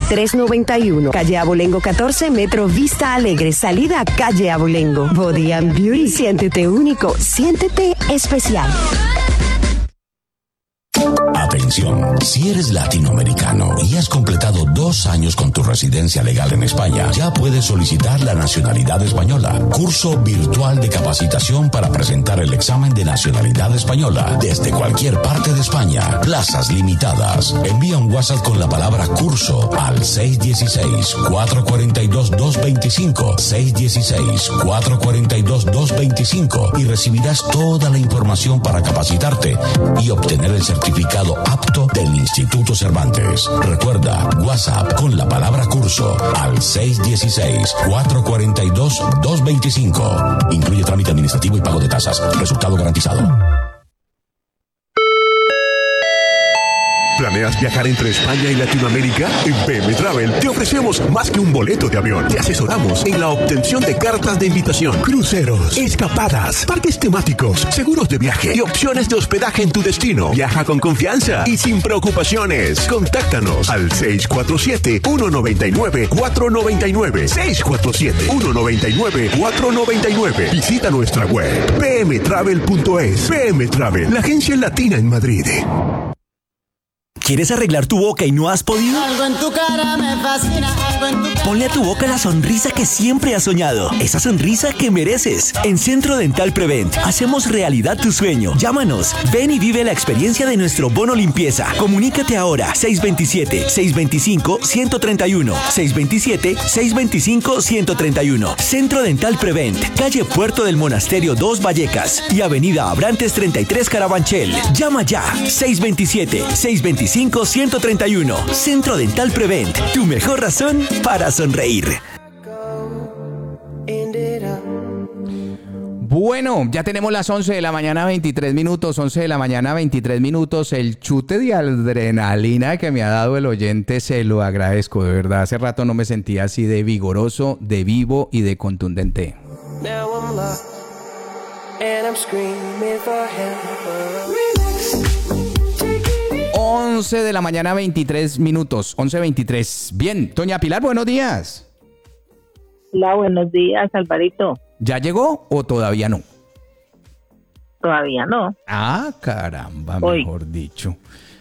2391. Calle Abolengo 14, Metro Vista Alegre. Salida a Calle Abolengo. Body and Beauty. Siéntete único. Siéntete especial. Atención, si eres latinoamericano y has completado 2 años con tu residencia legal en España, ya puedes solicitar la nacionalidad española. Curso virtual de capacitación para presentar el examen de nacionalidad española desde cualquier parte de España. Plazas limitadas. Envía un WhatsApp con la palabra curso al 616-442-225, 616-442-225 y recibirás toda la información para capacitarte y obtener el certificado apto del Instituto Cervantes. Recuerda, WhatsApp con la palabra curso al 616-442-225. Incluye trámite administrativo y pago de tasas. Resultado garantizado. ¿Planeas viajar entre España y Latinoamérica? En PM Travel te ofrecemos más que un boleto de avión. Te asesoramos en la obtención de cartas de invitación, cruceros, escapadas, parques temáticos, seguros de viaje y opciones de hospedaje en tu destino. Viaja con confianza y sin preocupaciones. Contáctanos al 647-199-499. 647-199-499. Visita nuestra web pmtravel.es. PM Travel, la agencia latina en Madrid. ¿Quieres arreglar tu boca y no has podido? Algo en tu cara me fascina, algo en tu cara. Ponle a tu boca la sonrisa que siempre has soñado. Esa sonrisa que mereces. En Centro Dental Prevent hacemos realidad tu sueño. Llámanos. Ven y vive la experiencia de nuestro bono limpieza. Comunícate ahora. 627-625-131. 627-625-131. Centro Dental Prevent. Calle Puerto del Monasterio 2 Vallecas y Avenida Abrantes 33 Carabanchel. Llama ya. 627-625-131. Centro Dental Prevent, tu mejor razón para sonreír. Bueno, ya tenemos las 11 de la mañana 23 minutos, 11 de la mañana 23 minutos. El chute de adrenalina que me ha dado el oyente se lo agradezco, de verdad. Hace rato no me sentía así de vigoroso, de vivo y de contundente. 11 de la mañana 23 minutos, 11:23. Bien, doña Pilar, buenos días. Hola, buenos días, Alvarito. ¿Ya llegó o todavía no? Todavía no. Ah, caramba, hoy. Mejor dicho.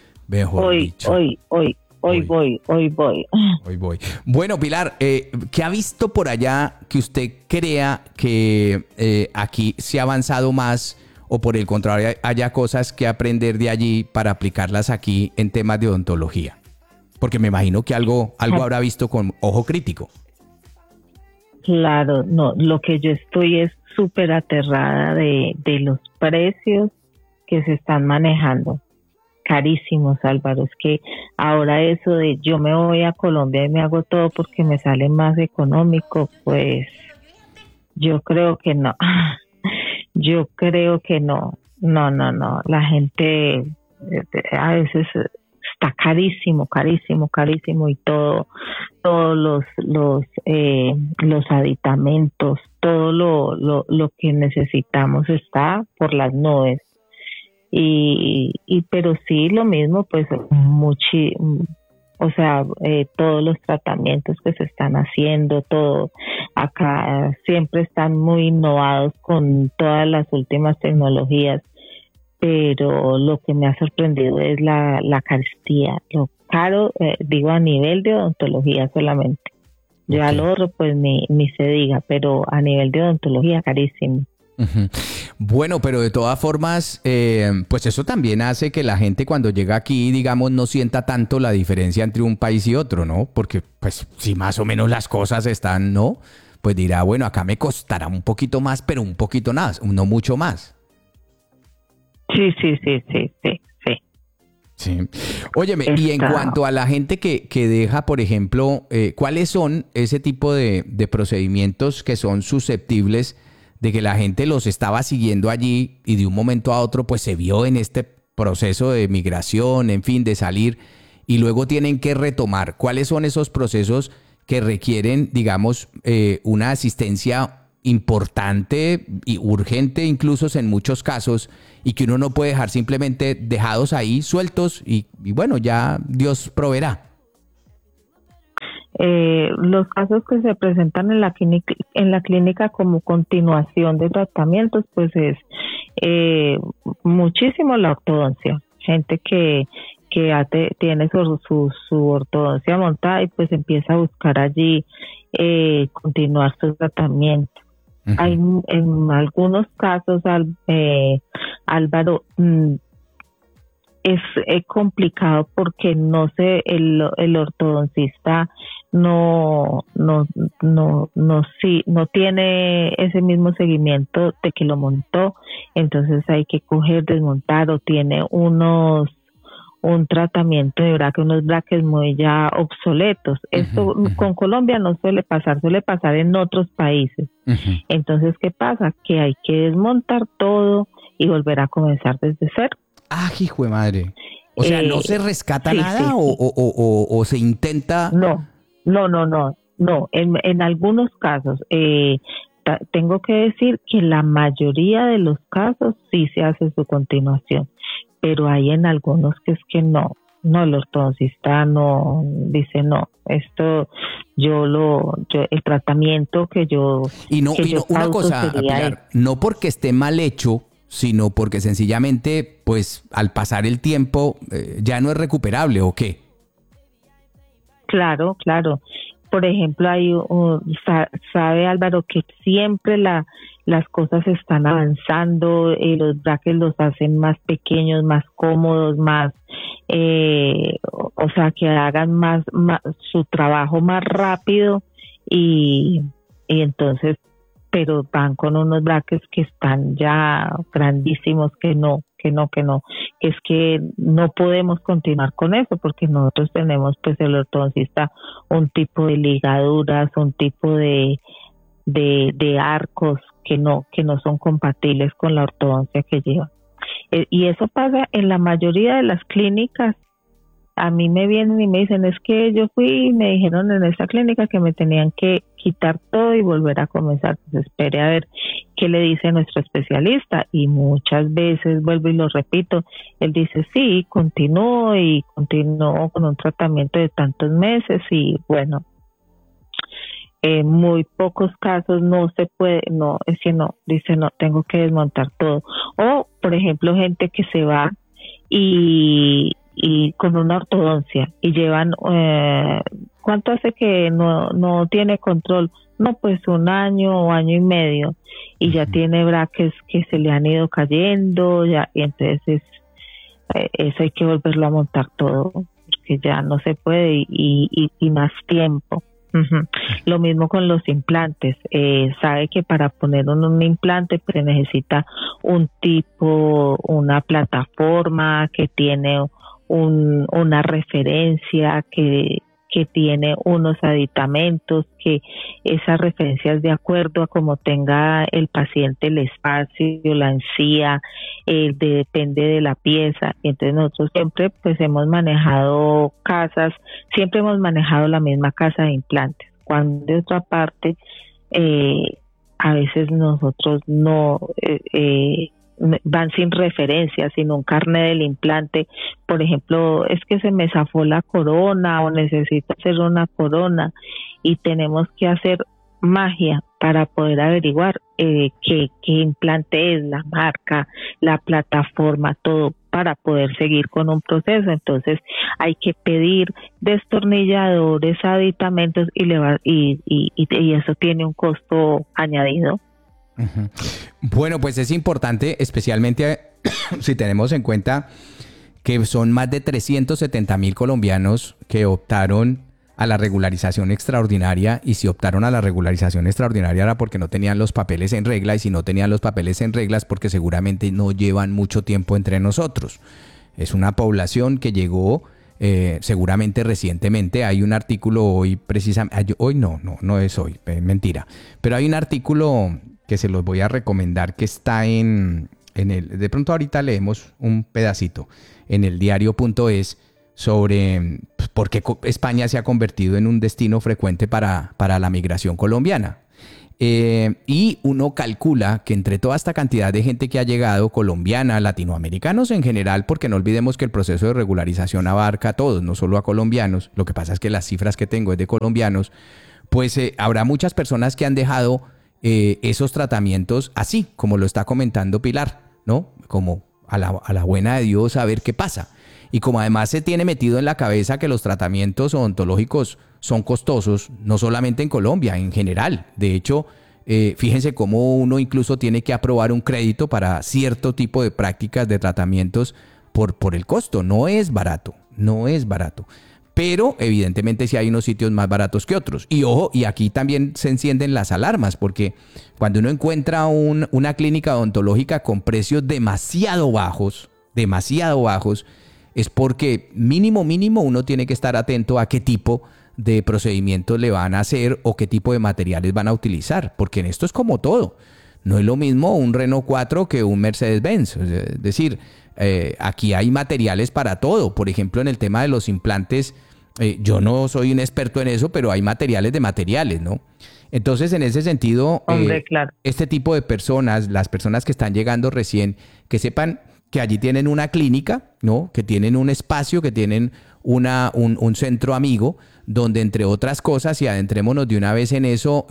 Hoy voy. Bueno, Pilar, ¿qué ha visto por allá que usted crea que aquí se ha avanzado más o por el contrario haya cosas que aprender de allí para aplicarlas aquí en temas de odontología? Porque me imagino que algo habrá visto con ojo crítico. Claro, no, lo que yo estoy es súper aterrada de los precios que se están manejando. Carísimos, Álvaro. Es que ahora eso de yo me voy a Colombia y me hago todo porque me sale más económico, pues yo creo que no. Yo creo que no. La gente a veces está carísimo y todos los aditamentos, todo lo que necesitamos está por las nubes. Pero sí lo mismo, pues todos los tratamientos que se están haciendo, todo acá siempre están muy innovados con todas las últimas tecnologías, pero lo que me ha sorprendido es la carestía, lo caro, digo a nivel de odontología solamente. Ya lo otro pues ni se diga, pero a nivel de odontología carísimo. Uh-huh. Bueno, pero de todas formas, pues eso también hace que la gente cuando llega aquí, digamos, no sienta tanto la diferencia entre un país y otro, ¿no? Porque, pues, si más o menos las cosas están, ¿no? Pues dirá, bueno, acá me costará un poquito más, pero un poquito nada, no mucho más. Sí. Sí. Óyeme, y en cuanto a la gente que deja, por ejemplo, ¿cuáles son ese tipo de procedimientos que son susceptibles de que la gente los estaba siguiendo allí y de un momento a otro pues se vio en este proceso de migración, en fin, de salir y luego tienen que retomar? ¿Cuáles son esos procesos que requieren, digamos, una asistencia importante y urgente incluso en muchos casos y que uno no puede dejar simplemente dejados ahí sueltos y bueno, ya Dios proveerá? Los casos que se presentan en la clínica como continuación de tratamientos, pues es muchísimo la ortodoncia. Gente que ya tiene su ortodoncia montada y pues empieza a buscar allí continuar su tratamiento. Uh-huh. Hay en algunos casos, Álvaro, es complicado porque el ortodoncista no tiene ese mismo seguimiento de que lo montó, entonces hay que coger, desmontar, o tiene un tratamiento de braque, unos braques muy ya obsoletos. Esto con Colombia no suele pasar en otros países. Uh-huh. Entonces, ¿qué pasa? Que hay que desmontar todo y volver a comenzar desde cero. ¡Ah, hijo de madre! O sea, ¿no se rescata nada? Sí. ¿O se intenta? No. En algunos casos, tengo que decir que la mayoría de los casos sí se hace su continuación, pero hay en algunos que es que no, el ortodoncista no dice no, esto el tratamiento que yo una cosa, Pilar, no porque esté mal hecho, sino porque sencillamente, pues, al pasar el tiempo ya no es recuperable, ¿o qué? Claro. Por ejemplo, sabe Álvaro que siempre las cosas están avanzando, los brackets los hacen más pequeños, más cómodos, más, o sea, que hagan más su trabajo más rápido y entonces, pero van con unos brackets que están ya grandísimos, que es que no podemos continuar con eso porque nosotros tenemos, pues, el ortodoncista un tipo de ligaduras, un tipo de arcos que no son compatibles con la ortodoncia que lleva. Y eso pasa en la mayoría de las clínicas. A mí me vienen y me dicen, es que yo fui y me dijeron en esta clínica que me tenían que quitar todo y volver a comenzar. Pues espere a ver qué le dice nuestro especialista. Y muchas veces, vuelvo y lo repito, él dice, sí, continúo con un tratamiento de tantos meses y bueno, en muy pocos casos no se puede, dice no, tengo que desmontar todo. O, por ejemplo, gente que se va y con una ortodoncia y llevan, ¿cuánto hace que no tiene control? No, pues 1 año o año y medio y ya tiene brackets que se le han ido cayendo, ya, y entonces eso hay que volverlo a montar todo porque ya no se puede y más tiempo. Uh-huh. Lo mismo con los implantes. Sabe que para poner un implante pues, se necesita una plataforma que tiene una referencia, que tiene unos aditamentos, que esas referencias de acuerdo a cómo tenga el paciente el espacio, la encía, depende de la pieza. Entonces nosotros siempre pues hemos manejado la misma casa de implantes. Cuando de otra parte a veces nosotros no van sin referencia, sin un carnet del implante. Por ejemplo, es que se me zafó la corona o necesito hacer una corona y tenemos que hacer magia para poder averiguar qué implante es, la marca, la plataforma, todo para poder seguir con un proceso. Entonces hay que pedir destornilladores, aditamentos y eso tiene un costo añadido. Uh-huh. Bueno, pues es importante, especialmente si tenemos en cuenta que son más de 370,000 colombianos que optaron a la regularización extraordinaria, y si optaron a la regularización extraordinaria era porque no tenían los papeles en regla, y si no tenían los papeles en reglas porque seguramente no llevan mucho tiempo entre nosotros. Es una población que llegó seguramente recientemente. Hay un artículo hoy precisamente, hoy no es hoy, mentira, pero hay un artículo que se los voy a recomendar que está de pronto ahorita leemos un pedacito en el diario.es sobre por qué España se ha convertido en un destino frecuente para la migración colombiana. Y uno calcula que entre toda esta cantidad de gente que ha llegado, colombiana, latinoamericanos en general, porque no olvidemos que el proceso de regularización abarca a todos, no solo a colombianos, lo que pasa es que las cifras que tengo es de colombianos, pues habrá muchas personas que han dejado esos tratamientos así, como lo está comentando Pilar, ¿no? Como a la buena de Dios a ver qué pasa. Y como además se tiene metido en la cabeza que los tratamientos odontológicos son costosos, no solamente en Colombia, en general. De hecho, fíjense cómo uno incluso tiene que aprobar un crédito para cierto tipo de prácticas de tratamientos por el costo. No es barato, no es barato. Pero evidentemente sí hay unos sitios más baratos que otros. Y ojo, y aquí también se encienden las alarmas, porque cuando uno encuentra una clínica odontológica con precios demasiado bajos, es porque mínimo uno tiene que estar atento a qué tipo de procedimientos le van a hacer o qué tipo de materiales van a utilizar, porque en esto es como todo. No es lo mismo un Renault 4 que un Mercedes-Benz. Es decir, aquí hay materiales para todo. Por ejemplo, en el tema de los implantes, yo no soy un experto en eso, pero hay materiales de materiales, ¿no? Entonces, en ese sentido, claro, este tipo de personas, las personas que están llegando recién, que sepan que allí tienen una clínica, ¿no? Que tienen un espacio, que tienen un centro amigo, donde entre otras cosas, y adentrémonos de una vez en eso,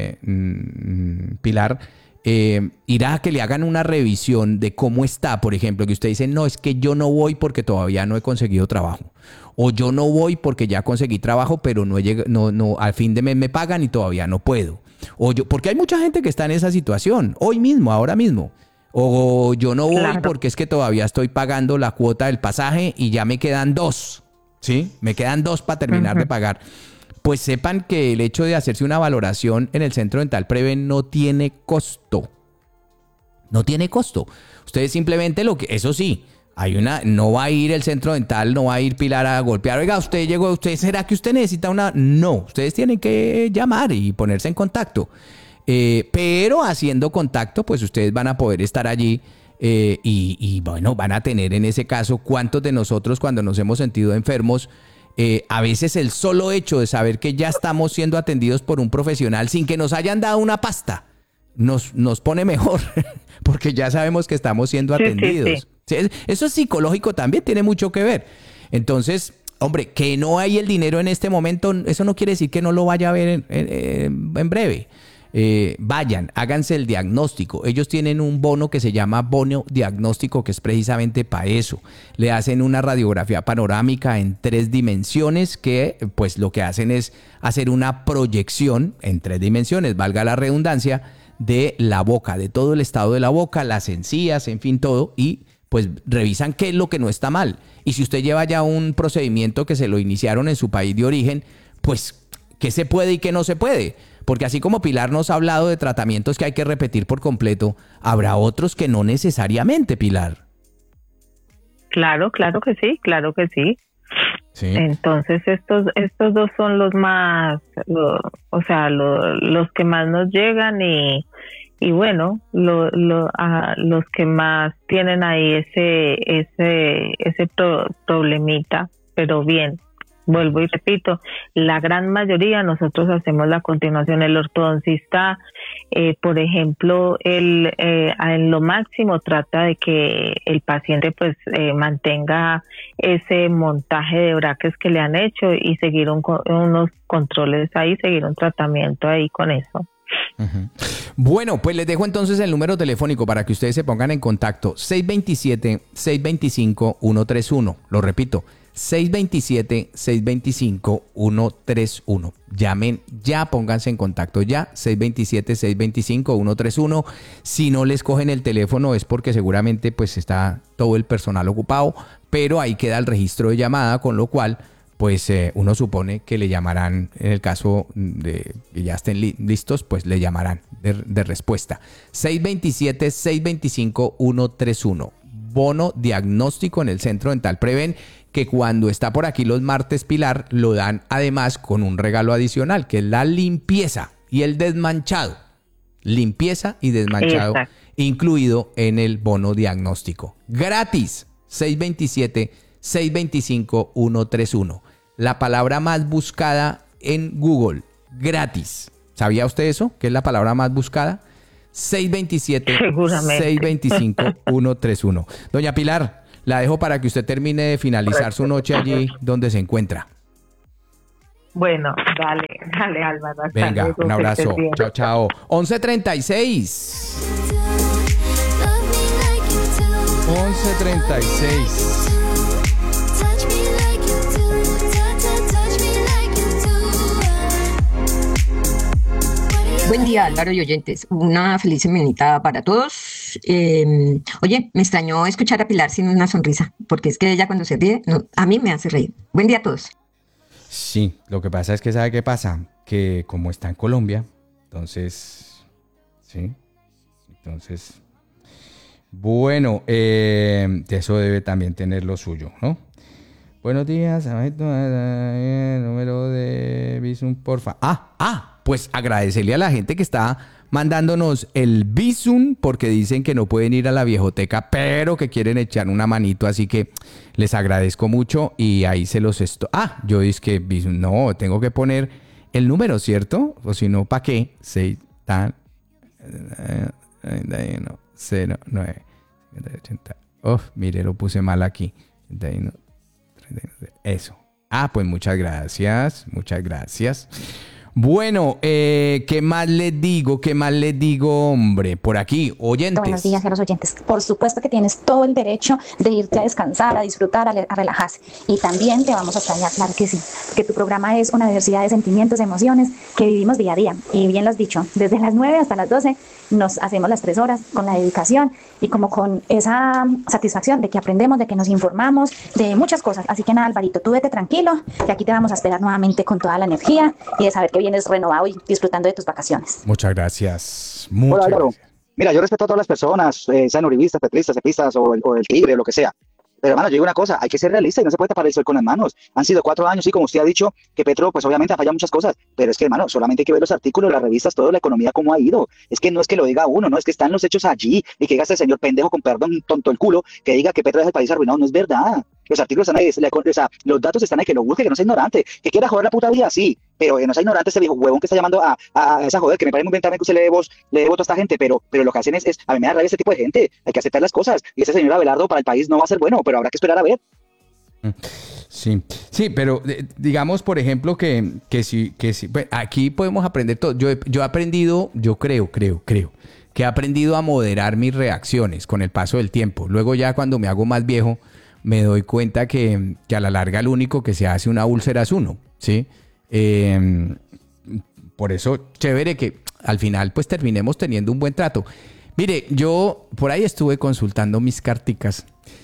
Pilar, irá a que le hagan una revisión de cómo está, por ejemplo, que usted dice, no, es que yo no voy porque todavía no he conseguido trabajo, o yo no voy porque ya conseguí trabajo, pero no al fin de mes me pagan y todavía no puedo, porque hay mucha gente que está en esa situación, hoy mismo, ahora mismo. O yo no voy porque es que todavía estoy pagando la cuota del pasaje y ya me quedan 2, ¿sí? Me quedan 2 para terminar de pagar. Pues sepan que el hecho de hacerse una valoración en el Centro Dental Preven no tiene costo. No tiene costo. Ustedes simplemente eso sí, no va a ir el centro dental, no va a ir Pilar a golpear. Oiga, ¿será que usted necesita una? No, ustedes tienen que llamar y ponerse en contacto. Pero haciendo contacto, pues ustedes van a poder estar allí y bueno, van a tener en ese caso, ¿cuántos de nosotros cuando nos hemos sentido enfermos, a veces el solo hecho de saber que ya estamos siendo atendidos por un profesional sin que nos hayan dado una pasta, nos pone mejor, porque ya sabemos que estamos siendo atendidos. Sí. Eso es psicológico también, tiene mucho que ver. Entonces, hombre, que no hay el dinero en este momento, eso no quiere decir que no lo vaya a ver en breve. Vayan, háganse el diagnóstico. Ellos tienen un bono que se llama bono diagnóstico, que es precisamente para eso. Le hacen una radiografía panorámica en 3 dimensiones, que pues lo que hacen es hacer una proyección en 3 dimensiones, valga la redundancia, de la boca, de todo el estado de la boca, las encías, en fin, todo, y pues revisan qué es lo que no está mal. Y si usted lleva ya un procedimiento que se lo iniciaron en su país de origen, pues qué se puede y qué no se puede. Porque así como Pilar nos ha hablado de tratamientos que hay que repetir por completo, habrá otros que no necesariamente, Pilar. Claro que sí, claro que sí. Sí. Entonces estos 2 son los más, los que más nos llegan y bueno, los que más tienen ahí ese problemita, pero bien. Vuelvo y repito, la gran mayoría nosotros hacemos la continuación. El ortodoncista, por ejemplo, en lo máximo trata de que el paciente pues mantenga ese montaje de brackets que le han hecho y seguir unos controles ahí, seguir un tratamiento ahí con eso. Uh-huh. Bueno, pues les dejo entonces el número telefónico para que ustedes se pongan en contacto. 627-625-131. Lo repito. 627-625-131. Llamen ya, pónganse en contacto ya, 627-625-131. Si no les cogen el teléfono es porque seguramente pues está todo el personal ocupado, pero ahí queda el registro de llamada, con lo cual pues uno supone que le llamarán, en el caso de que ya estén listos, pues le llamarán de respuesta. 627-625-131. Bono diagnóstico en el Centro Dental Preven, que cuando está por aquí los martes, Pilar, lo dan además con un regalo adicional, que es la limpieza y el desmanchado. Limpieza y desmanchado. Exacto. Incluido en el bono diagnóstico. Gratis. 627-625-131. La palabra más buscada en Google. Gratis. ¿Sabía usted eso? ¿Que es la palabra más buscada? 627-625-131. Doña Pilar, la dejo para que usted termine de finalizar su noche allí donde se encuentra. Bueno, dale Álvaro. Hasta Venga, luego, un abrazo. que estés bien. Chao. 11:36. 11:36. Buen día, Álvaro y oyentes. Una feliz semanita para todos. Oye, me extrañó escuchar a Pilar sin una sonrisa, porque es que ella cuando se ríe, a mí me hace reír. Buen día a todos. Sí, lo que pasa es que ¿sabe qué pasa? Que como está en Colombia, entonces, sí, bueno, eso debe también tener lo suyo, ¿no? Buenos días, número de Bizum, porfa. Pues agradecerle a la gente que está mandándonos el Bizum, porque dicen que no pueden ir a la viejoteca, pero que quieren echar una manito, así que les agradezco mucho y ahí se los estoy. Yo dije que Bizum, no, tengo que poner el número, ¿cierto? O si no, ¿para qué? 6 tan 31 09 80. Mire, lo puse mal aquí. 31, 39, eso. Pues muchas gracias. Bueno, ¿qué más les digo, hombre? Por aquí, oyentes. Buenos días a los oyentes. Por supuesto que tienes todo el derecho de irte a descansar, a disfrutar, a relajarse. Y también te vamos a extrañar, claro que sí. Que tu programa es una diversidad de sentimientos, de emociones que vivimos día a día. Y bien lo has dicho, desde las 9 hasta las 12 nos hacemos las 3 horas con la dedicación y como con esa satisfacción de que aprendemos, de que nos informamos de muchas cosas. Así que nada, Alvarito, tú vete tranquilo, que aquí te vamos a esperar nuevamente con toda la energía y de saber que vienes renovado y disfrutando de tus vacaciones. Muchas gracias. Hola, Álvaro. Mira, yo respeto a todas las personas, sean uribistas, petristas, cepistas o el tigre, o lo que sea. Pero, hermano, yo digo una cosa, hay que ser realista y no se puede tapar el sol con las manos. Han sido 4 años, y como usted ha dicho, que Petro, pues obviamente ha fallado muchas cosas, pero es que, hermano, solamente hay que ver los artículos, las revistas, toda la economía, cómo ha ido. Es que no es que lo diga uno, no, es que están los hechos allí, y que diga este señor pendejo, con perdón, tonto el culo, que diga que Petro es el país arruinado, no es verdad. Los artículos están ahí, los datos están ahí, que lo busque, que no sea ignorante, que quiera joder la puta vida, sí, pero que no sea ignorante ese viejo huevón que está llamando a esa joder, que me parece muy bien también que usted le dé voto a esta gente, pero lo que hacen es, a mí me da rabia este tipo de gente, hay que aceptar las cosas, y ese señor Abelardo para el país no va a ser bueno, pero habrá que esperar a ver. Sí, pero digamos, por ejemplo, que sí, pues, aquí podemos aprender todo. Yo he aprendido, yo creo que he aprendido a moderar mis reacciones con el paso del tiempo. Luego ya cuando me hago más viejo, me doy cuenta que a la larga el único que se hace una úlcera es uno, ¿sí? Por eso, chévere que al final pues terminemos teniendo un buen trato. Mire, yo por ahí estuve consultando mis carticas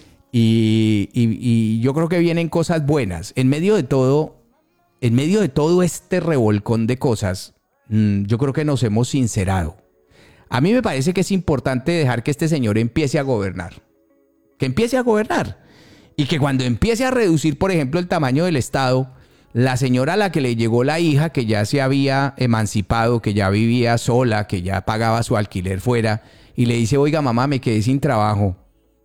y yo creo que vienen cosas buenas. En medio de todo este revolcón de cosas, yo creo que nos hemos sincerado. A mí me parece que es importante dejar que este señor empiece a gobernar. Que empiece a gobernar. Y que cuando empiece a reducir, por ejemplo, el tamaño del Estado, la señora a la que le llegó la hija, que ya se había emancipado, que ya vivía sola, que ya pagaba su alquiler fuera, y le dice, oiga, mamá, me quedé sin trabajo.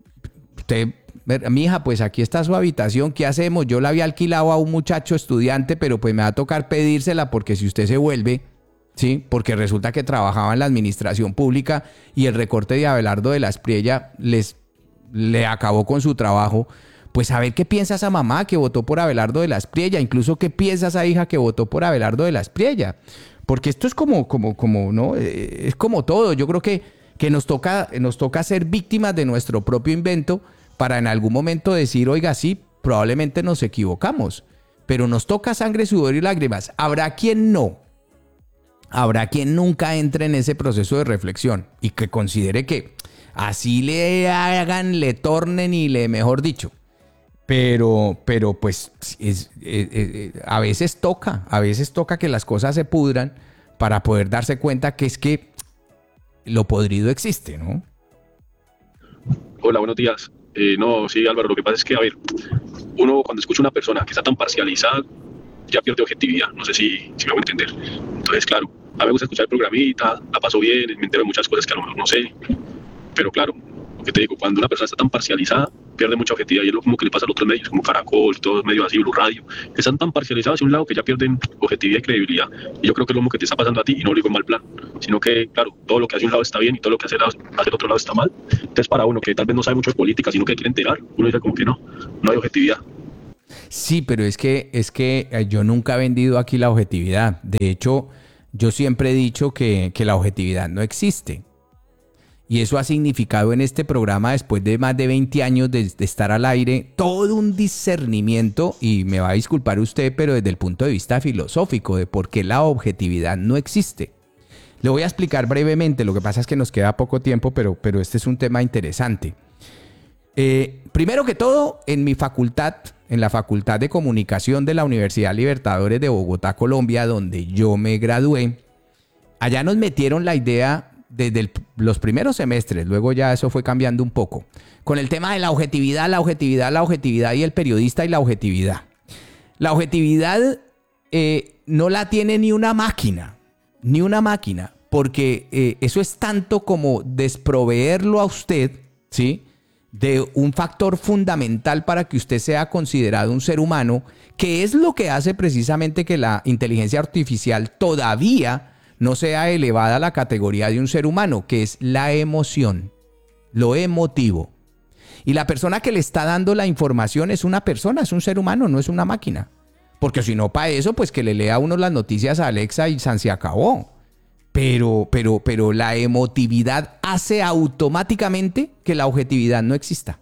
Mi hija, pues aquí está su habitación, ¿qué hacemos? Yo la había alquilado a un muchacho estudiante, pero pues me va a tocar pedírsela porque si usted se vuelve, ¿sí? Porque resulta que trabajaba en la administración pública y el recorte de Abelardo de la Espriella le acabó con su trabajo. Pues a ver qué piensa esa mamá que votó por Abelardo de la Espriella, incluso qué piensa esa hija que votó por Abelardo de la Espriella. Porque esto es como ¿no? Es como todo. Yo creo que nos toca ser víctimas de nuestro propio invento para en algún momento decir, oiga, sí, probablemente nos equivocamos, pero nos toca sangre, sudor y lágrimas. Habrá quien no. Habrá quien nunca entre en ese proceso de reflexión y que considere que así le hagan, le tornen y mejor dicho. Pero pues a veces toca que las cosas se pudran para poder darse cuenta que es que lo podrido existe, ¿no? Hola, buenos días. No, sí, Álvaro, lo que pasa es que, a ver, uno cuando escucha a una persona que está tan parcializada, ya pierde objetividad, no sé si me hago entender. Entonces, claro, a mí me gusta escuchar el programita, la paso bien, me entero de muchas cosas que a lo mejor no sé, pero claro, lo que te digo, cuando una persona está tan parcializada, pierde mucha objetividad, y es lo como que le pasa a los otros medios, como Caracol, todos medios así, Blue Radio, que están tan parcializados hacia un lado que ya pierden objetividad y credibilidad. Y yo creo que es lo mismo que te está pasando a ti, y no lo digo en mal plan, sino que, claro, todo lo que hace un lado está bien y todo lo que hace el otro lado está mal. Entonces, para uno que tal vez no sabe mucho de política, sino que quiere enterar, uno dice como que no hay objetividad. Sí, pero es que yo nunca he vendido aquí la objetividad. De hecho, yo siempre he dicho que la objetividad no existe. Y eso ha significado en este programa, después de más de 20 años de estar al aire, todo un discernimiento, y me va a disculpar usted, pero desde el punto de vista filosófico, de por qué la objetividad no existe. Le voy a explicar brevemente, lo que pasa es que nos queda poco tiempo, pero este es un tema interesante. Primero que todo, en mi facultad, en la Facultad de Comunicación de la Universidad Libertadores de Bogotá, Colombia, donde yo me gradué, allá nos metieron la idea desde los primeros semestres, luego ya eso fue cambiando un poco, con el tema de la objetividad y el periodista y la objetividad. La objetividad no la tiene ni una máquina, porque eso es tanto como desproveerlo a usted, ¿sí?, de un factor fundamental para que usted sea considerado un ser humano, que es lo que hace precisamente que la inteligencia artificial todavía no sea elevada a la categoría de un ser humano, que es la emoción, lo emotivo. Y la persona que le está dando la información es una persona, es un ser humano, no es una máquina. Porque si no, para eso, pues que le lea uno las noticias a Alexa y se acabó. Pero la emotividad hace automáticamente que la objetividad no exista.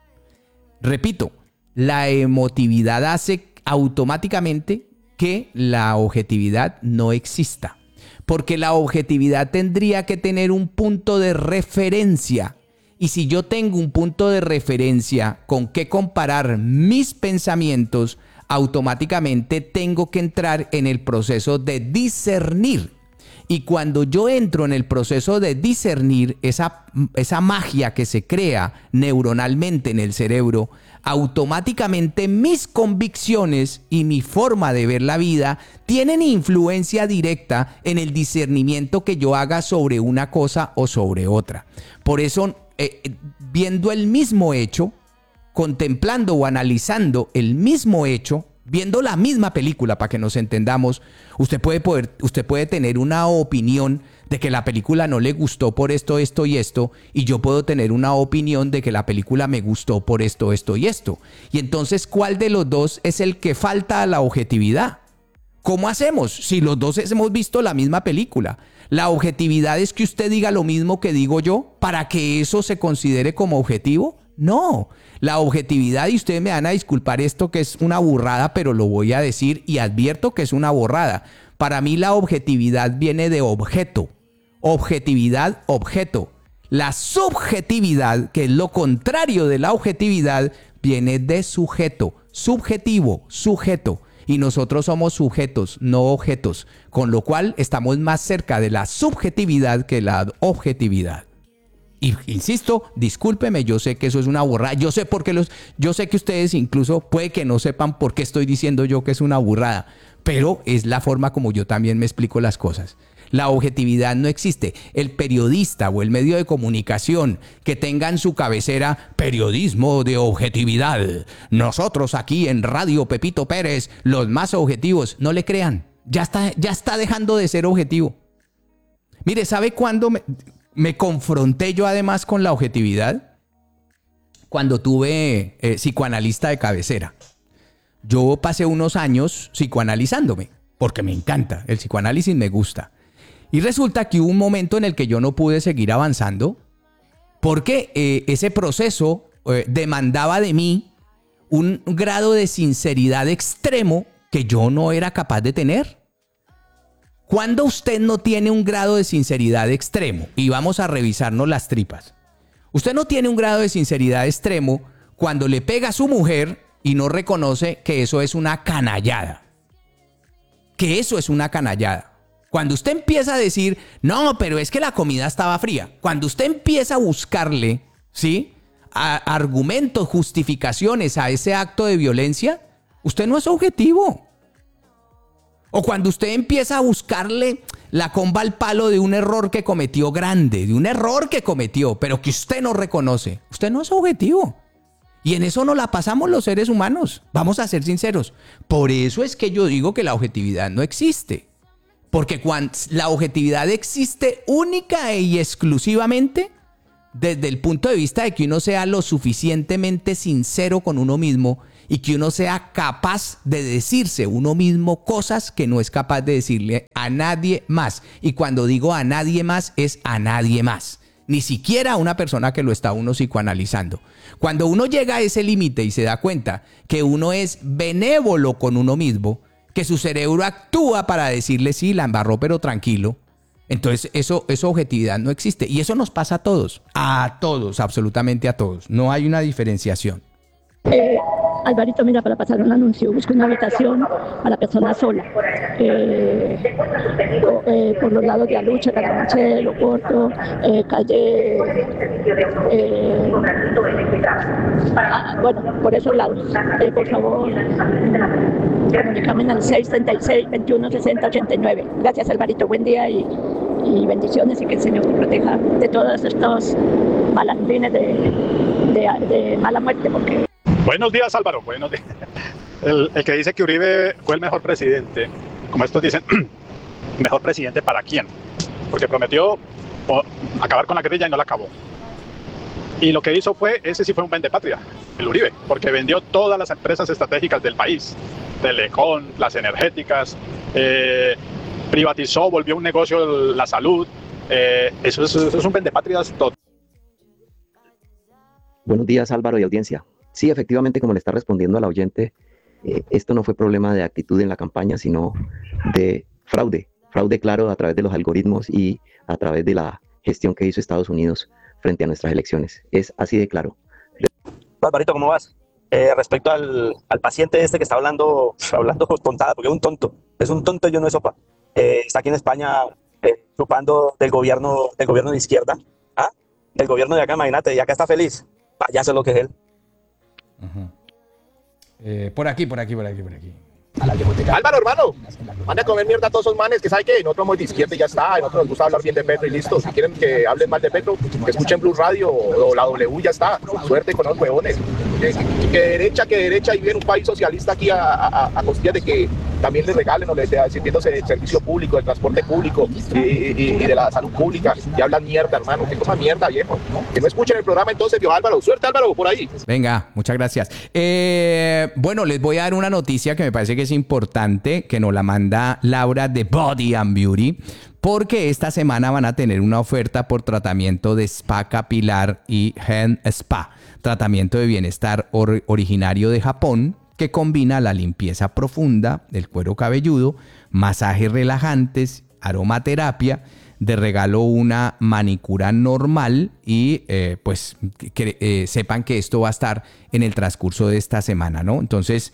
Repito, la emotividad hace automáticamente que la objetividad no exista. Porque la objetividad tendría que tener un punto de referencia. Y si yo tengo un punto de referencia con qué comparar mis pensamientos, automáticamente tengo que entrar en el proceso de discernir. Y cuando yo entro en el proceso de discernir, esa magia que se crea neuronalmente en el cerebro, automáticamente mis convicciones y mi forma de ver la vida tienen influencia directa en el discernimiento que yo haga sobre una cosa o sobre otra. Por eso, viendo el mismo hecho, contemplando o analizando el mismo hecho, viendo la misma película, para que nos entendamos, usted puede tener una opinión de que la película no le gustó por esto, esto y esto, y yo puedo tener una opinión de que la película me gustó por esto, esto y esto. Y entonces, ¿cuál de los dos es el que falta a la objetividad? ¿Cómo hacemos si los dos hemos visto la misma película? ¿La objetividad es que usted diga lo mismo que digo yo para que eso se considere como objetivo? No, la objetividad, y ustedes me van a disculpar esto que es una burrada, pero lo voy a decir y advierto que es una burrada. Para mí la objetividad viene de objeto. Objetividad, objeto. La subjetividad, que es lo contrario de la objetividad, viene de sujeto. Subjetivo, sujeto. Y nosotros somos sujetos, no objetos. Con lo cual estamos más cerca de la subjetividad que la objetividad. Y insisto, discúlpeme, yo sé que eso es una burrada, yo sé que ustedes incluso puede que no sepan por qué estoy diciendo yo que es una burrada, pero es la forma como yo también me explico las cosas. La objetividad no existe. El periodista o el medio de comunicación que tenga en su cabecera periodismo de objetividad, nosotros aquí en Radio Pepito Pérez, los más objetivos, no le crean, ya está dejando de ser objetivo. Mire, ¿sabe cuándo me confronté yo además con la objetividad? Cuando tuve psicoanalista de cabecera. Yo pasé unos años psicoanalizándome, porque me encanta, el psicoanálisis me gusta. Y resulta que hubo un momento en el que yo no pude seguir avanzando, porque ese proceso demandaba de mí un grado de sinceridad extremo que yo no era capaz de tener. ¿Cuándo usted no tiene un grado de sinceridad extremo? Y vamos a revisarnos las tripas. Usted no tiene un grado de sinceridad extremo cuando le pega a su mujer y no reconoce que eso es una canallada. Que eso es una canallada. Cuando usted empieza a decir, no, pero es que la comida estaba fría. Cuando usted empieza a buscarle, ¿sí?, argumentos, justificaciones a ese acto de violencia, usted no es objetivo. O cuando usted empieza a buscarle la comba al palo de un error que cometió grande, de un error que cometió, pero que usted no reconoce, usted no es objetivo. Y en eso nos la pasamos los seres humanos, vamos a ser sinceros. Por eso es que yo digo que la objetividad no existe. Porque cuando la objetividad existe única y exclusivamente desde el punto de vista de que uno sea lo suficientemente sincero con uno mismo y que uno sea capaz de decirse uno mismo cosas que no es capaz de decirle a nadie más. Y cuando digo a nadie más, es a nadie más. Ni siquiera a una persona que lo está uno psicoanalizando. Cuando uno llega a ese límite y se da cuenta que uno es benévolo con uno mismo, que su cerebro actúa para decirle sí, la embarró, pero tranquilo, entonces eso objetividad no existe. Y eso nos pasa a todos, absolutamente a todos. No hay una diferenciación. Alvarito, mira, para pasar un anuncio, busco una habitación para persona sola, por los lados de Aluche, Carabanchel, Oporto, calle, bueno, por esos lados, por favor, comunícame al 636-2160-89. Gracias, Alvarito, buen día y bendiciones, y que el Señor te proteja de todos estos malandrines de mala muerte, porque... Buenos días, Álvaro. Buenos días. El que dice que Uribe fue el mejor presidente, como estos dicen, ¿mejor presidente para quién? Porque prometió acabar con la guerrilla y no la acabó. Y lo que hizo ese sí fue un vendepatria, el Uribe, porque vendió todas las empresas estratégicas del país, Telecom, las energéticas, privatizó, volvió un negocio la salud. Eso es un vendepatrias total. Buenos días, Álvaro y audiencia. Sí, efectivamente, como le está respondiendo al oyente, esto no fue problema de actitud en la campaña, sino de fraude claro a través de los algoritmos y a través de la gestión que hizo Estados Unidos frente a nuestras elecciones. Es así de claro. Alvarito, ¿cómo vas? Respecto al paciente este que está hablando tontada, porque es un tonto y yo no es sopa. Está aquí en España chupando del gobierno de izquierda, del gobierno de acá, imagínate, y acá está feliz. Payaso es lo que es él. Por aquí. Álvaro, hermano, manda a comer mierda a todos esos manes que saben que nosotros somos de izquierda y ya está, a nosotros nos gusta hablar bien de Petro y listo. Si quieren que hablen mal de Petro, que escuchen Blue Radio o la W, ya está. Suerte con los huevones. Que derecha y viene un país socialista aquí a costillas de que también les regalen o les sirviéndose del servicio público, del transporte público y de la salud pública, y hablan mierda, hermano. Que cosa mierda, viejo. Que no escuchen el programa entonces, viejo Álvaro. Suerte, Álvaro, por ahí. Venga, muchas gracias. Bueno, les voy a dar una noticia que me parece que es importante, que nos la manda Laura de Body and Beauty, porque esta semana van a tener una oferta por tratamiento de spa capilar y Hen Spa, tratamiento de bienestar originario de Japón, que combina la limpieza profunda del cuero cabelludo, masajes relajantes, aromaterapia, de regalo una manicura normal y sepan que esto va a estar en el transcurso de esta semana, ¿no? Entonces,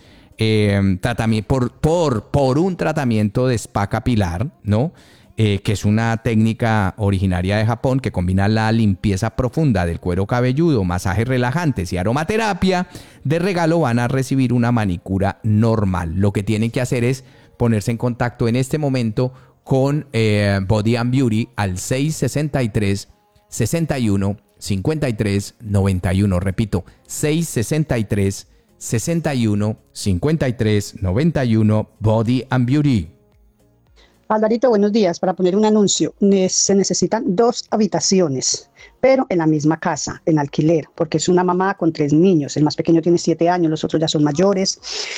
por un tratamiento de spa capilar, ¿no? Que es una técnica originaria de Japón que combina la limpieza profunda del cuero cabelludo, masajes relajantes y aromaterapia, de regalo van a recibir una manicura normal. Lo que tienen que hacer es ponerse en contacto en este momento con Body and Beauty al 663 61 53 91. Repito, 663 61 53 91, Body and Beauty. Alvarito, buenos días. Para poner un anuncio, se necesitan 2 habitaciones, pero en la misma casa, en alquiler, porque es una mamá con 3 niños. El más pequeño tiene 7 años, los otros ya son mayores.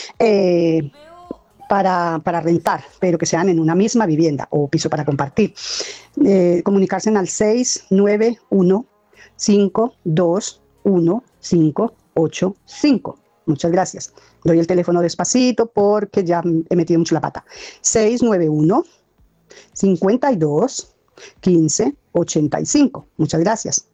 Para rentar, pero que sean en una misma vivienda o piso para compartir. Comunicarse al 691-521-585. Muchas gracias. Doy el teléfono despacito porque ya he metido mucho la pata. 691-52-1585. Muchas gracias.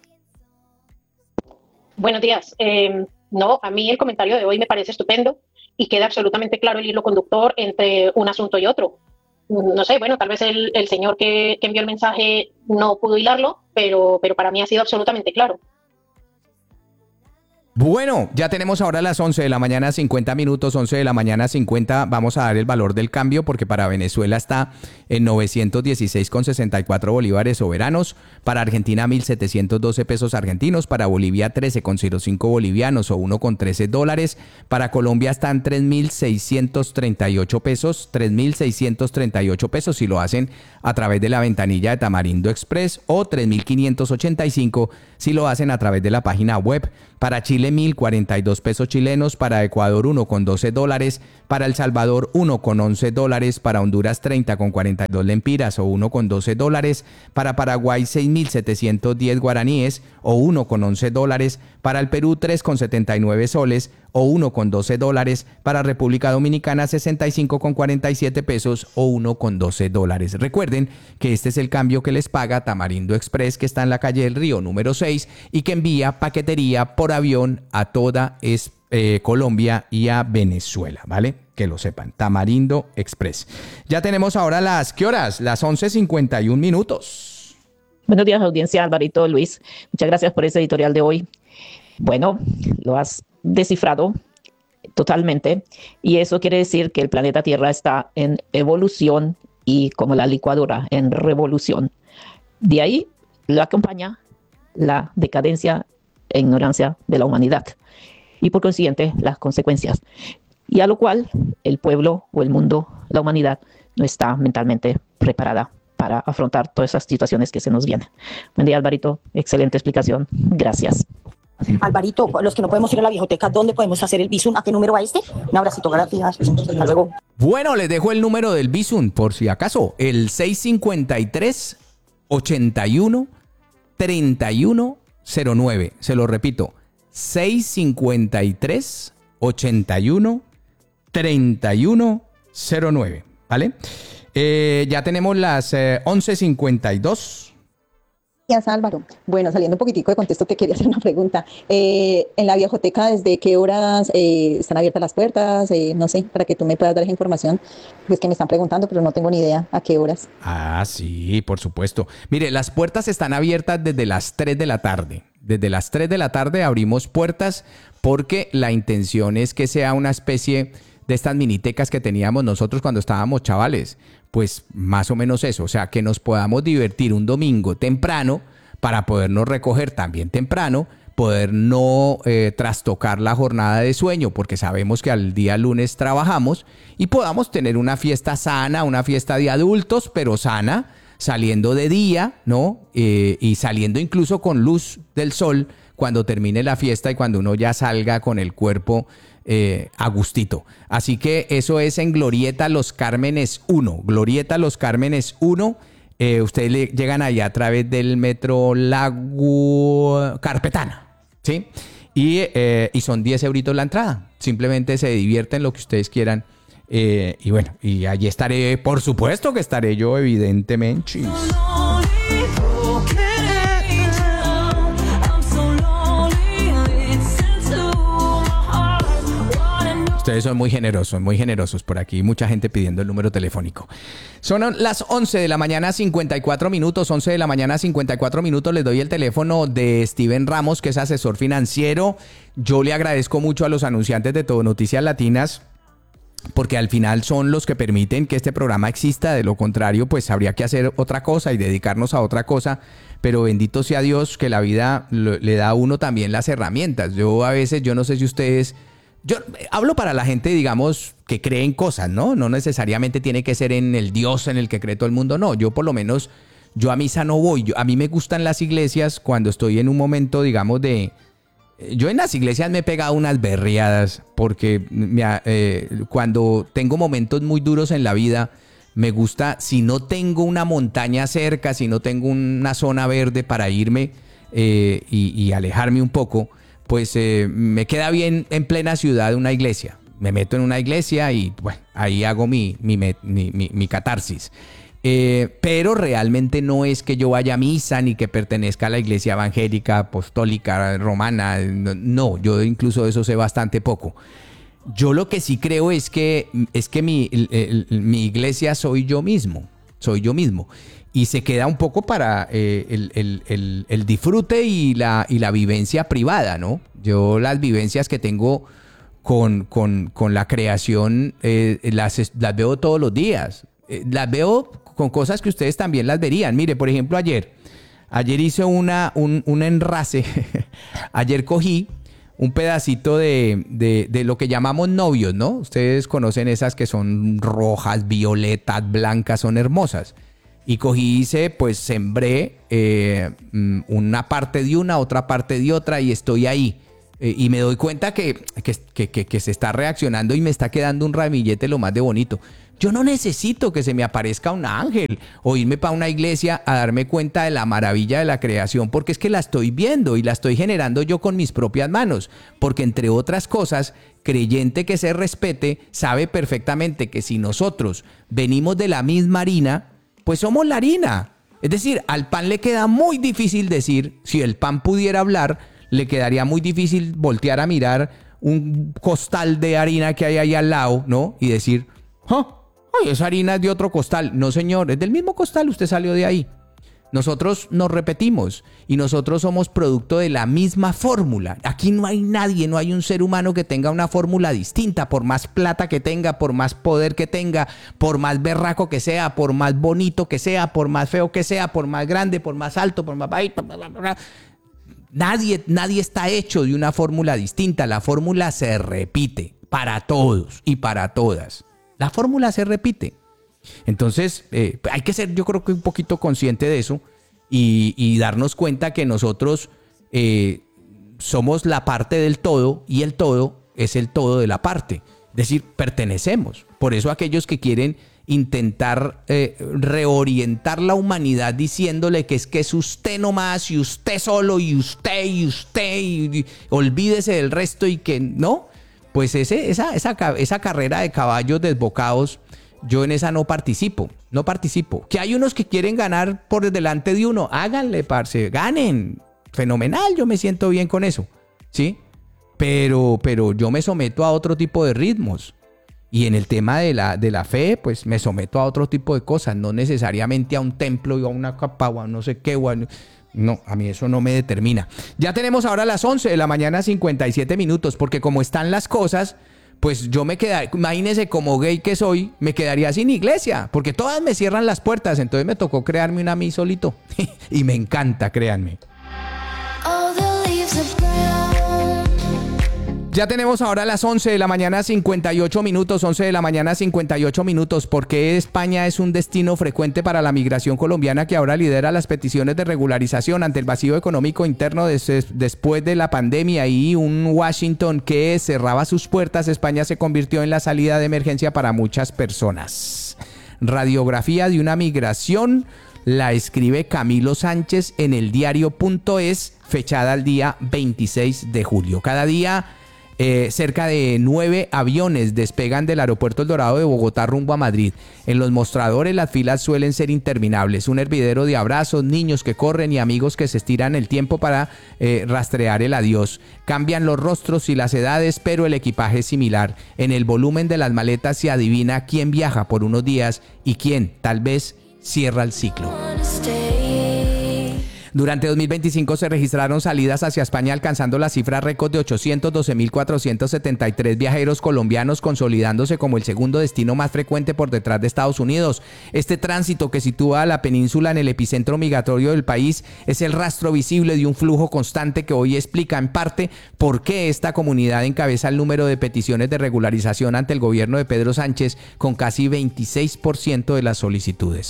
Buenos días. No, a mí el comentario de hoy me parece estupendo y queda absolutamente claro el hilo conductor entre un asunto y otro. No sé, bueno, tal vez el señor que envió el mensaje no pudo hilarlo, pero para mí ha sido absolutamente claro. Bueno, ya tenemos ahora las 11 de la mañana, 50 minutos, 11 de la mañana, 50. Vamos a dar el valor del cambio porque para Venezuela está en 916,64 bolívares soberanos. Para Argentina, 1.712 pesos argentinos. Para Bolivia, 13,05 bolivianos o 1,13 dólares. Para Colombia están 3.638 pesos, 3.638 pesos si lo hacen a través de la ventanilla de Tamarindo Express o 3.585 si lo hacen a través de la página web. Para Chile, 1.042 pesos chilenos. Para Ecuador, 1,12 dólares. Para El Salvador, 1,11 dólares. Para Honduras, 30,42 lempiras o 1,12 dólares. Para Paraguay, 6.710 guaraníes o 1,11 dólares. Para el Perú, 3,79 soles o 1,12 dólares. Para República Dominicana, 65,47 pesos o 1,12 dólares. Recuerden que este es el cambio que les paga Tamarindo Express, que está en la calle del Río número 6 y que envía paquetería por avión a toda Colombia y a Venezuela, ¿vale? Que lo sepan, Tamarindo Express. Ya tenemos ahora ¿qué horas? Las 11:51 minutos. Buenos días, audiencia. Alvarito, Luis, muchas gracias por ese editorial de hoy. Bueno, lo has descifrado totalmente y eso quiere decir que el planeta Tierra está en evolución y como la licuadora en revolución. De ahí lo acompaña la decadencia e ignorancia de la humanidad y por consiguiente las consecuencias, y a lo cual el pueblo o el mundo, la humanidad, no está mentalmente preparada para afrontar todas esas situaciones que se nos vienen. Buen día, Alvarito, excelente explicación, gracias. Alvarito, los que no podemos ir a la Viejoteca, ¿dónde podemos hacer el Bizum? ¿A qué número va este? Un abracito, gracias. Hasta luego. Bueno, les dejo el número del Bizum por si acaso, el 653-81-3109. Se lo repito, 653-81-3109, ¿vale? Ya tenemos las 11:52. Gracias, Álvaro. Bueno, saliendo un poquitico de contexto, te quería hacer una pregunta. En la Viejoteca, ¿desde qué horas están abiertas las puertas? No sé, para que tú me puedas dar esa información. Pues que me están preguntando, pero no tengo ni idea a qué horas. Ah, sí, por supuesto. Mire, las puertas están abiertas desde las 3 de la tarde. Desde las 3 de la tarde abrimos puertas porque la intención es que sea una especie de estas minitecas que teníamos nosotros cuando estábamos chavales. Pues más o menos eso, o sea, que nos podamos divertir un domingo temprano para podernos recoger también temprano, poder no trastocar la jornada de sueño porque sabemos que al día lunes trabajamos y podamos tener una fiesta sana, una fiesta de adultos, pero sana, saliendo de día, ¿no? Y saliendo incluso con luz del sol cuando termine la fiesta y cuando uno ya salga con el cuerpo a gustito. Así que eso es en Glorieta Los Cármenes 1. Glorieta Los Cármenes 1. Ustedes llegan allá a través del metro Lago Carpetana, ¿sí? Y son 10 euritos la entrada. Simplemente se divierten lo que ustedes quieran. Y bueno, y allí estaré, por supuesto que estaré yo, evidentemente. Ustedes son muy generosos por aquí. Mucha gente pidiendo el número telefónico. Son las 11 de la mañana, 54 minutos. 11 de la mañana, 54 minutos. Les doy el teléfono de Steven Ramos, que es asesor financiero. Yo le agradezco mucho a los anunciantes de Todo Noticias Latinas, porque al final son los que permiten que este programa exista. De lo contrario, pues habría que hacer otra cosa y dedicarnos a otra cosa. Pero bendito sea Dios que la vida le da a uno también las herramientas. Yo a veces, yo no sé si ustedes... Yo hablo para la gente, digamos, que cree en cosas, ¿no? No necesariamente tiene que ser en el Dios en el que cree todo el mundo, no. Yo por lo menos, yo a misa no voy. A mí me gustan las iglesias cuando estoy en un momento, digamos, de... Yo en las iglesias me he pegado unas berriadas porque cuando tengo momentos muy duros en la vida, me gusta, si no tengo una montaña cerca, si no tengo una zona verde para irme y alejarme un poco, pues me queda bien en plena ciudad una iglesia. Me meto en una iglesia y bueno, ahí hago mi catarsis. Pero realmente no es que yo vaya a misa ni que pertenezca a la iglesia evangélica, apostólica, romana. No, yo incluso de eso sé bastante poco. Yo lo que sí creo es que mi iglesia soy yo mismo. soy yo mismo. Y se queda un poco para el disfrute y la vivencia privada, ¿no? Yo las vivencias que tengo con la creación las veo todos los días. Las veo con cosas que ustedes también las verían. Mire, por ejemplo, ayer hice un enrase. Ayer cogí un pedacito de lo que llamamos novios, ¿no? Ustedes conocen esas que son rojas, violetas, blancas, son hermosas. Y cogí, sembré una parte de una, otra parte de otra y estoy ahí. Y me doy cuenta que se está reaccionando y me está quedando un ramillete lo más de bonito. Yo no necesito que se me aparezca un ángel o irme para una iglesia a darme cuenta de la maravilla de la creación, porque es que la estoy viendo y la estoy generando yo con mis propias manos. Porque entre otras cosas, creyente que se respete sabe perfectamente que si nosotros venimos de la misma harina, pues somos la harina. Es decir, al pan le queda muy difícil decir, si el pan pudiera hablar, le quedaría muy difícil voltear a mirar un costal de harina que hay ahí al lado, ¿no? Y decir, ¡ay, esa harina es de otro costal! No, señor, es del mismo costal, usted salió de ahí. Nosotros nos repetimos y nosotros somos producto de la misma fórmula. Aquí no hay nadie, no hay un ser humano que tenga una fórmula distinta, por más plata que tenga, por más poder que tenga, por más berraco que sea, por más bonito que sea, por más feo que sea, por más grande, por más alto, por más bajito. Nadie está hecho de una fórmula distinta. La fórmula se repite para todos y para todas. La fórmula se repite. Entonces, hay que ser, yo creo que un poquito consciente de eso y darnos cuenta que nosotros somos la parte del todo y el todo es el todo de la parte. Es decir, pertenecemos. Por eso aquellos que quieren intentar reorientar la humanidad diciéndole que es usted nomás y usted solo y olvídese del resto y que no, pues esa carrera de caballos desbocados, yo en esa no participo. Que hay unos que quieren ganar por delante de uno, háganle, parce, ganen, fenomenal, yo me siento bien con eso, ¿sí? Pero yo me someto a otro tipo de ritmos. Y en el tema de la fe, pues me someto a otro tipo de cosas, no necesariamente a un templo y a una capa o a no sé qué. No, a mí eso no me determina. Ya tenemos ahora las 11 de la mañana, 57 minutos, porque como están las cosas, pues yo me quedaría, imagínense como gay que soy, me quedaría sin iglesia, porque todas me cierran las puertas, entonces me tocó crearme una a mí solito. Y me encanta, créanme. Ya tenemos ahora las 11 de la mañana 58 minutos, 11 de la mañana 58 minutos. ¿Por qué España es un destino frecuente para la migración colombiana que ahora lidera las peticiones de regularización ante el vacío económico interno después de la pandemia y un Washington que cerraba sus puertas? España se convirtió en la salida de emergencia para muchas personas. Radiografía de una migración la escribe Camilo Sánchez en el diario.es, fechada el día 26 de julio. Cada día cerca de 9 aviones despegan del aeropuerto El Dorado de Bogotá rumbo a Madrid. En los mostradores las filas suelen ser interminables, un hervidero de abrazos, niños que corren y amigos que se estiran el tiempo para rastrear el adiós. Cambian los rostros y las edades, pero el equipaje es similar. En el volumen de las maletas se adivina quién viaja por unos días y quién, tal vez, cierra el ciclo. Durante 2025 se registraron salidas hacia España alcanzando la cifra récord de 812.473 viajeros colombianos, consolidándose como el segundo destino más frecuente por detrás de Estados Unidos. Este tránsito que sitúa a la península en el epicentro migratorio del país es el rastro visible de un flujo constante que hoy explica en parte por qué esta comunidad encabeza el número de peticiones de regularización ante el gobierno de Pedro Sánchez con casi 26% de las solicitudes.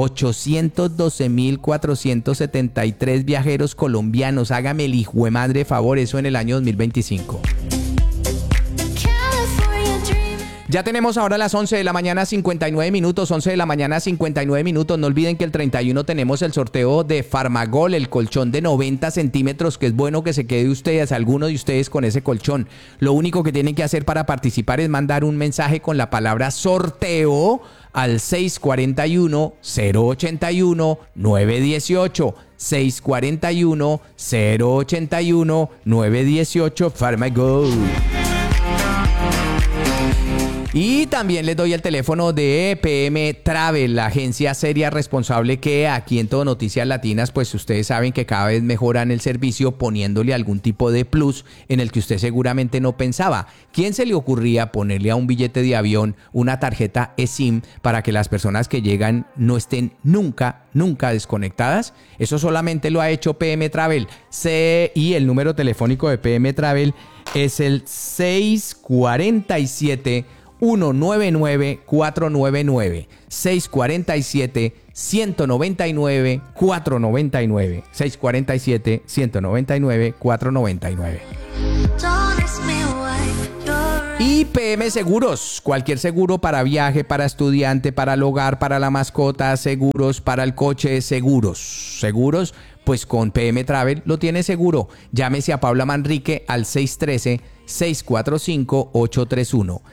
812.473 viajeros colombianos, hágame el hijo de madre favor, eso en el año 2025. Ya tenemos ahora las 11 de la mañana 59 minutos, 11 de la mañana 59 minutos. No olviden que el 31 tenemos el sorteo de Farmagol, el colchón de 90 centímetros, que es bueno que se quede ustedes, alguno de ustedes con ese colchón. Lo único que tienen que hacer para participar es mandar un mensaje con la palabra sorteo al 641-081-918. 641-081-918, Farmagol. Y también les doy el teléfono de PM Travel, la agencia seria responsable que aquí en Todo Noticias Latinas, pues ustedes saben que cada vez mejoran el servicio poniéndole algún tipo de plus en el que usted seguramente no pensaba. ¿Quién se le ocurría ponerle a un billete de avión una tarjeta eSIM para que las personas que llegan no estén nunca desconectadas? Eso solamente lo ha hecho PM Travel. Y el número telefónico de PM Travel es el 647-199-499. 647-199-499. 647-199-499. Y PM Seguros, cualquier seguro para viaje, para estudiante, para el hogar, para la mascota, seguros, para el coche, seguros, pues con PM Travel lo tiene seguro. Llámese a Paula Manrique al 613-645-831.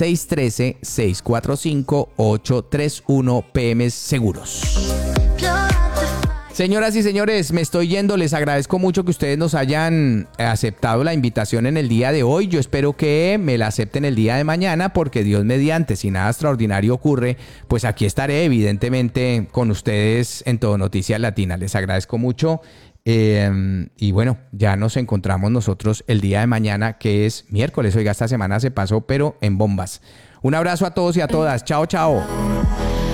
613-645-831 PM Seguros. Señoras y señores, me estoy yendo. Les agradezco mucho que ustedes nos hayan aceptado la invitación en el día de hoy. Yo espero que me la acepten el día de mañana, porque Dios mediante, si nada extraordinario ocurre, pues aquí estaré evidentemente con ustedes en Todo Noticias Latinas. Les agradezco mucho. Y bueno, ya nos encontramos nosotros el día de mañana, que es miércoles. Oiga, esta semana se pasó, pero en bombas. Un abrazo a todos y a todas. Chao, chao.